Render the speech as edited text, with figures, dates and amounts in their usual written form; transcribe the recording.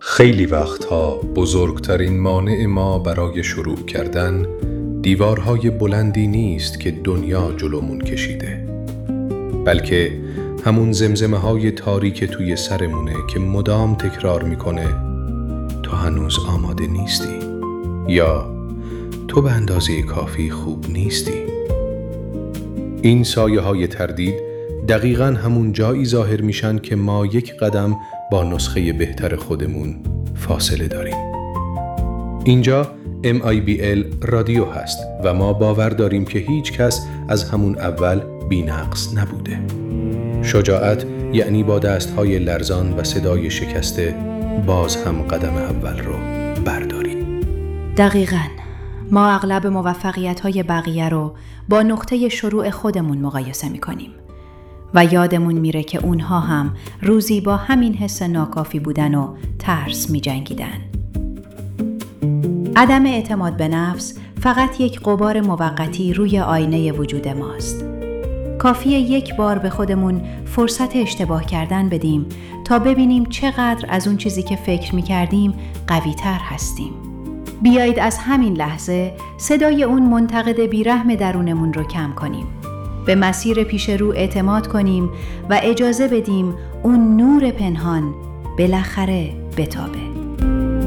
خیلی وقتها بزرگترین مانع ما برای شروع کردن دیوارهای بلندی نیست که دنیا جلومون کشیده، بلکه همون زمزمه های تاریک توی سرمونه که مدام تکرار میکنه تو هنوز آماده نیستی یا تو به اندازه کافی خوب نیستی. این سایه های تردید دقیقاً همون جایی ظاهر میشن که ما یک قدم با نسخه بهتر خودمون فاصله داریم. اینجا MIBL رادیو هست و ما باور داریم که هیچ کس از همون اول بی‌نقص نبوده. شجاعت یعنی با دستهای لرزان و صدای شکسته باز هم قدم اول رو برداریم. دقیقاً ما اغلب موفقیت‌های بقیه رو با نقطه شروع خودمون مقایسه می‌کنیم و یادمون میره که اونها هم روزی با همین حس ناکافی بودن و ترس می‌جنگیدن. عدم اعتماد به نفس فقط یک غبار موقتی روی آینه وجود ماست. کافیه یک بار به خودمون فرصت اشتباه کردن بدیم تا ببینیم چقدر از اون چیزی که فکر می‌کردیم قوی‌تر هستیم. بیایید از همین لحظه صدای اون منتقد بیرحم درونمون رو کم کنیم. به مسیر پیش رو اعتماد کنیم و اجازه بدیم اون نور پنهان بالاخره بتابه.